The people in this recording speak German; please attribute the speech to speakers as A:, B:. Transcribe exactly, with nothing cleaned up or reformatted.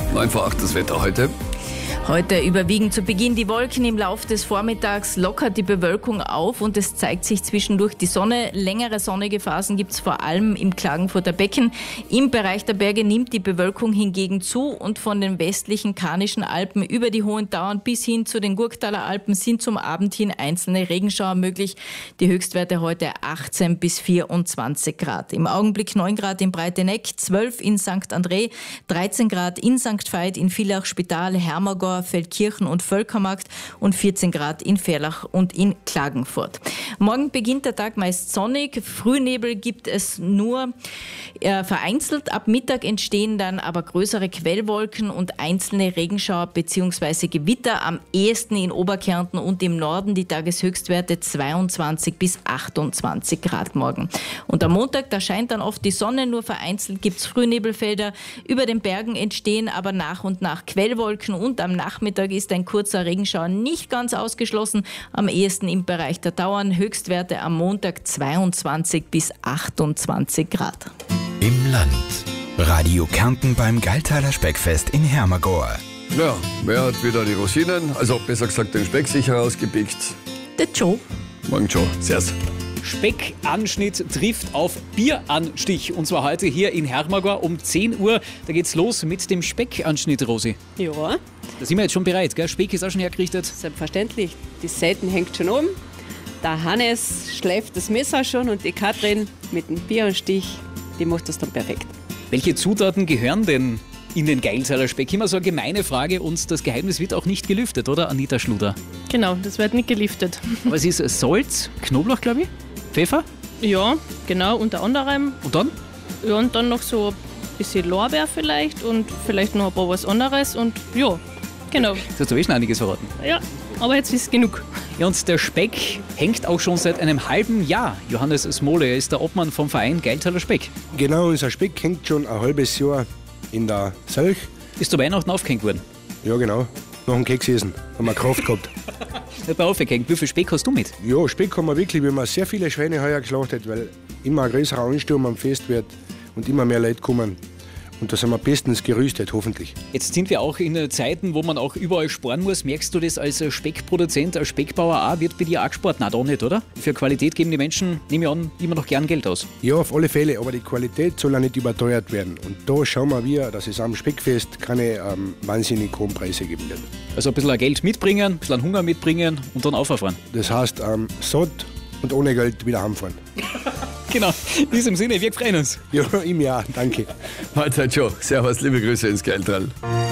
A: neun vor acht das Wetter heute.
B: Heute überwiegen zu Beginn die Wolken. Im Lauf des Vormittags lockert die Bewölkung auf und es zeigt sich zwischendurch die Sonne. Längere sonnige Phasen gibt es vor allem im Klagenfurter Becken. Im Bereich der Berge nimmt die Bewölkung hingegen zu und von den westlichen Karnischen Alpen über die Hohen Tauern bis hin zu den Gurktaler Alpen sind zum Abend hin einzelne Regenschauer möglich. Die Höchstwerte heute achtzehn bis vierundzwanzig Grad. Im Augenblick neun Grad in Breiteneck, zwölf in Sankt André, dreizehn Grad in Sankt Veit, in Villach, Spital, Hermagor, Feldkirchen und Völkermarkt und vierzehn Grad in Verlach und in Klagenfurt. Morgen beginnt der Tag meist sonnig. Frühnebel gibt es nur äh, vereinzelt. Ab Mittag entstehen dann aber größere Quellwolken und einzelne Regenschauer bzw. Gewitter. Am ehesten in Oberkärnten und im Norden die Tageshöchstwerte zweiundzwanzig bis achtundzwanzig Grad morgen. Und am Montag, da scheint dann oft die Sonne, nur vereinzelt gibt es Frühnebelfelder. Über den Bergen entstehen aber nach und nach Quellwolken und am Nachmittag ist ein kurzer Regenschauer nicht ganz ausgeschlossen. Am ehesten im Bereich der Tauern. Höchstwerte am Montag zweiundzwanzig bis achtundzwanzig Grad.
C: Im Land. Radio Kärnten beim Galtaler Speckfest in Hermagor.
A: Ja, wer hat wieder die Rosinen, also besser gesagt den Speck sich herausgepickt?
B: Der Joe.
A: Morgen Joe, servus.
D: Speckanschnitt trifft auf Bieranstich. Und zwar heute hier in Hermagor um zehn Uhr. Da geht's los mit dem Speckanschnitt, Rosi.
E: Ja,
D: Da sind wir jetzt schon bereit, gell? Speck ist auch schon hergerichtet.
E: selbstverständlich. Die Seiten hängt schon oben. Der Hannes schleift das Messer schon und die Katrin mit dem Bieranstich, die macht das dann perfekt.
D: Welche Zutaten gehören denn in den Geiltaler Speck? Immer so eine gemeine Frage und das Geheimnis wird auch nicht gelüftet, oder, Anita Schluder?
F: Genau, das wird nicht geliftet.
D: Aber es ist Salz, Knoblauch, glaube ich, Pfeffer
F: Ja, genau, unter anderem.
D: und dann?
F: Ja, und dann noch so ein bisschen Lorbeer vielleicht und vielleicht noch ein paar was anderes und ja, genau.
D: Das hast du eh schon einiges verraten.
F: Ja, aber jetzt ist genug.
D: Ja, und der Speck hängt auch schon seit einem halben Jahr. Johannes Smole, er ist der Obmann vom Verein Geiltaler Speck.
G: Genau, unser Speck hängt schon ein halbes Jahr in der Selch.
D: Ist zu Weihnachten aufgehängt worden?
G: Ja, genau. Nach dem Keks essen. Haben wir Kraft gehabt.
D: Nicht bei aufgehängt. Wie viel Speck hast du mit?
G: Ja, Speck haben wir wirklich, wir haben sehr viele Schweine heuer geschlachtet, weil immer ein größerer Ansturm am Fest wird und immer mehr Leute kommen. Und da sind wir bestens gerüstet, hoffentlich.
D: Jetzt sind wir auch in Zeiten, wo man auch überall sparen muss. Merkst du das als Speckproduzent, als Speckbauer auch? Wird bei dir auch gespart? Nein, da nicht, oder? Für Qualität geben die Menschen, nehme ich an, immer noch gern Geld aus.
G: Ja, auf alle Fälle, aber die Qualität soll ja nicht überteuert werden. Und da schauen wir wieder, dass es am Speckfest keine ähm, wahnsinnig hohen Preise geben wird.
D: Also ein bisschen Geld mitbringen, ein bisschen Hunger mitbringen und dann auffahren.
G: Das heißt, ähm, satt und ohne Geld wieder heimfahren.
D: Genau, in diesem Sinne, wir freuen uns.
G: Ja, im Jahr, danke.
A: Mahlzeit Joe, servus, liebe Grüße ins Geiltal.